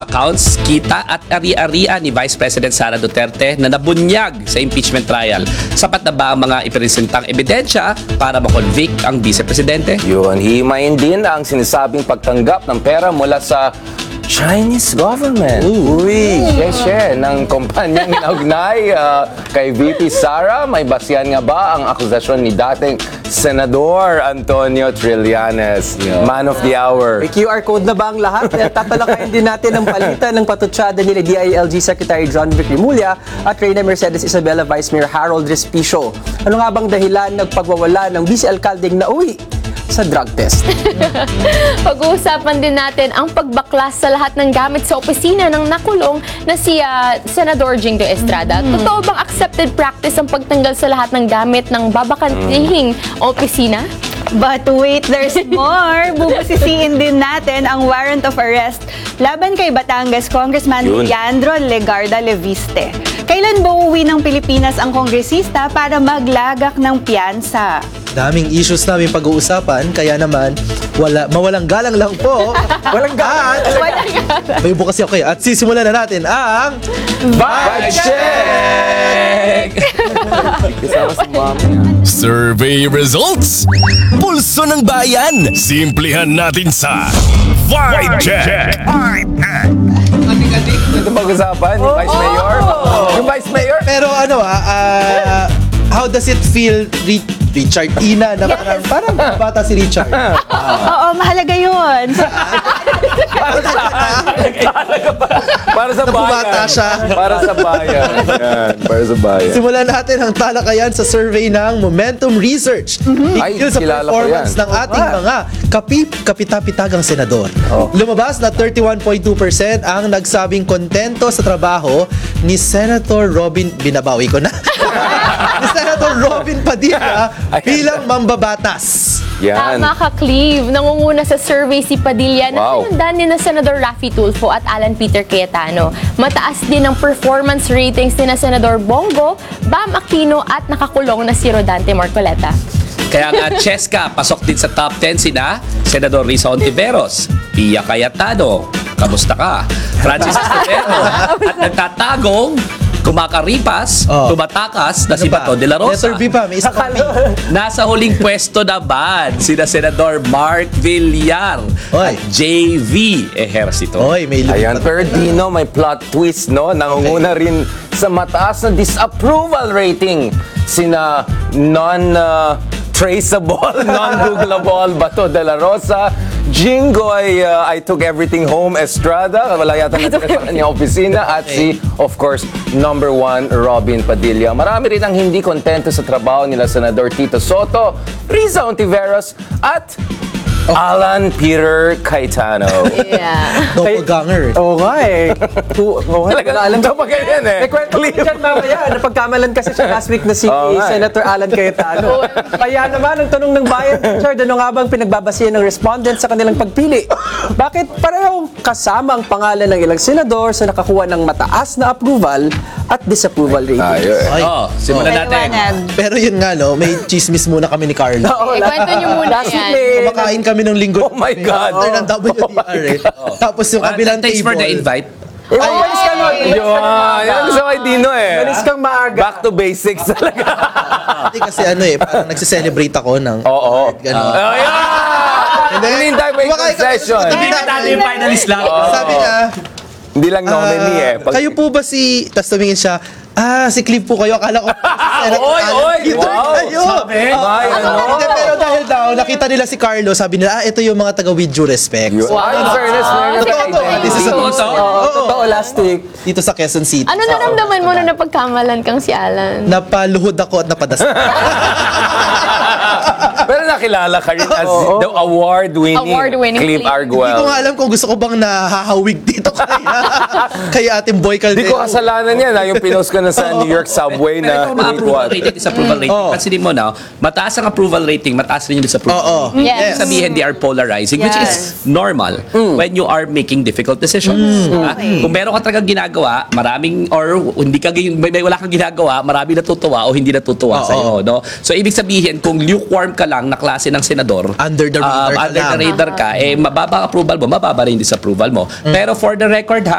accounts, kita at ari-arian ni Vice President Sara Duterte na nabunyag sa impeachment trial. Sapat na ba ang mga ipresentang ebidensya para makonvict ang Vice Presidente? Yun, himayin din ang sinasabing pagtanggap ng pera mula sa Chinese government. Uy, share ng kumpanyang inaugnay kay VP Sara. May basihan nga ba ang akusasyon ni dating Senador Antonio Trillanes, man of the hour? May QR code na ba ang lahat? Tatalakayin din natin ang palitan ng patutsada nila DILG Secretary John Vic Rimulya at Reyna Mercedes Isabela Vice Mayor Harold Respicio. Ano nga bang dahilan ng pagwawala ng Vice Alcaldeng nauwi sa drug test? Pag-uusapan din natin ang pagbaklas sa lahat ng gamit sa opisina ng nakulong na si Senador Jinggo Estrada. Totoo bang accepted practice ang pagtanggal sa lahat ng gamit ng babakantihing opisina? But wait, there's more. Bubusisiin din natin ang warrant of arrest laban kay Batangas Congressman Leandro Legarda Leviste. Kailan ba uuwi ng Pilipinas ang kongresista para maglagak ng piyansa? Daming issues namin pag-uusapan, kaya naman mawalang galang lang po. Walang galang. May bukas ako kayo. At sisimulan na natin ang Vibe Check! Kasama si Mami. Survey results! Pulso ng bayan! Simplihan natin sa Vibe Check! Ito pag-usapan, yung Vice Mayor. Yung Vice Mayor. Pero ano how does it feel, Richard Ina, na parang bata si Richard? Oo, mahalaga yun. Para sa Nabubata bayan. siya. Para sa bayan. Yan, para sa bayan. Simulan natin ang talakayan sa survey ng Momentum Research. Ay, Ikil sa kilala ko performance yan. ng ating mga kapitapitagang senador. Lumabas na 31.2% ang nagsabing kontento sa trabaho ni Senator Robin, binabawi ko na, ni Senator Robin Padilla bilang mambabatas. Yan. Tama ka, Cleve. Nangunguna sa survey si Padilla na Wow. sinundan ni na Senador Raffy Tulfo at Alan Peter Cayetano. Mataas din ang performance ratings ni na Senador Bongo, Bam Aquino at nakakulong na si Rodante Marcoleta. Kaya nga, Cheska, pasok din sa top 10 sina Senador Risa Ontiveros, Pia Cayetano, kamusta ka? Francis Estevero, at nagtatagong, kumakaripas, tumatakas na si Bato de la Rosa. Letter B pa, may isa pa. Nasa huling pwesto naman sina Senador Mark Villar Oy. at JV Ejercito. Oy, may Ayan, pero Dino, may plot twist, no? Nangunguna rin sa mataas na disapproval rating sina non-traceable, non-googlable Bato de la Rosa, Jinggoy, I took everything home Estrada, wala yata natira sa kanyang opisina, at si, of course, number 1, Robin Padilla. Marami rin ang hindi kontento sa trabaho nila Senador Tito Soto, Risa Ontiveros, at Alan Peter Cayetano. Yeah. doppelganger. Oo nga eh. Talaga, alam ko pa ganyan eh. May kwento ko dyan mamaya. Napagkamalan kasi siya last week na si Senator Alan Cayetano. Kaya naman, ang tanong ng bayan, Richard, ano nga bang pinagbabasihan ng respondent sa kanilang pagpili? Bakit parehong kasama ang pangalan ng ilang senador sa nakakuha ng mataas na approval at disapproval rating? Simulan natin. Pero yun nga, no, may chismis muna kami ni Carlo. Kwento niyo muna Last week yan. Kumakain kami ng linggo. Oh my God. After ng WDR eh. Tapos yung kabilang Thanks table. for the invite. Umalis ka nun. Yan gusto kay Dino eh. Umalis kang maaga. Back to basics talaga. Hindi kasi parang nagsiselebrate ako ng Oo. gano'n. Hindi tayo may concession. Hindi na tayo yung finalist lang. Sabi niya, Hindi lang nominee eh. kayo po ba tapos tumingin siya, si Clive po kayo, akala ko Oy, wow. kayo. Sabi? Ay, ano? Hindi, pero dahil daw, nakita nila si Carlo, sabi nila, ito yung mga taga with due respect. In fairness, meron Totoo tayo. to. This is a Totoo, last week. dito sa Quezon City. Ano naramdaman mo na napagkamalan kang si Alan? Napaluhod ako at napadasta. Pero nakilala ka rin as the award-winning Clive Hindi ko Arguel. nga alam kung gusto ko bang nahahawig dito kay ating Boy Caldero. Hindi ko kasalanan yan yung pinost ko na sa New York subway Pero na ito, approval rating, disapproval rating. Pansinin mo na, mataas ang approval rating, mataas rin yung disapproval. Oo. Yes. Sabihin, they are polarizing, which is normal when you are making difficult decisions. Kung meron ka talagang ginagawa, maraming, or hindi ka, wala kang ginagawa, maraming natutuwa o hindi natutuwa sa'yo. No? So, ibig sabihin, kung lukewarm ka lang na klase ng senador, Under the radar ka under the lang. radar ka, mababa ang approval mo, mababa rin yung disapproval mo. Pero for the record,